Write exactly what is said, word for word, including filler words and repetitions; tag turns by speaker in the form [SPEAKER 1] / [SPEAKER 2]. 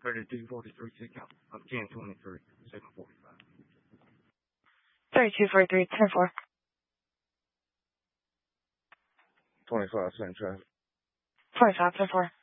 [SPEAKER 1] thirty-two forty-three, take out of ten twenty-three, seven forty-five.
[SPEAKER 2] thirty-two forty-three, ten four.
[SPEAKER 3] twenty-five, same traffic.
[SPEAKER 2] twenty-five, ten four.